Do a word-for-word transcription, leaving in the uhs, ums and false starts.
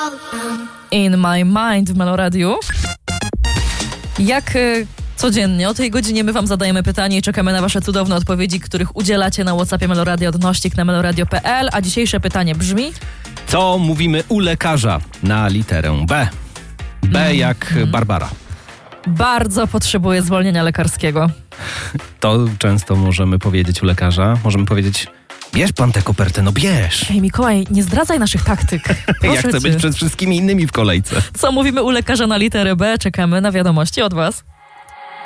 In My Mind w Meloradiu. Jak y, codziennie o tej godzinie my wam zadajemy pytanie i czekamy na wasze cudowne odpowiedzi, których udzielacie na WhatsAppie Meloradio odnośnik na meloradio kropka p l. A dzisiejsze pytanie brzmi: co mówimy u lekarza na literę B? B mm. jak mm. Barbara. Bardzo potrzebuję zwolnienia lekarskiego. To często możemy powiedzieć u lekarza. Możemy powiedzieć: bierz pan tę kopertę, no bierz. Ej, Mikołaj, nie zdradzaj naszych taktyk. Ja chcę cię. być przed wszystkimi innymi w kolejce. Co mówimy u lekarza na literę B? Czekamy na wiadomości od was.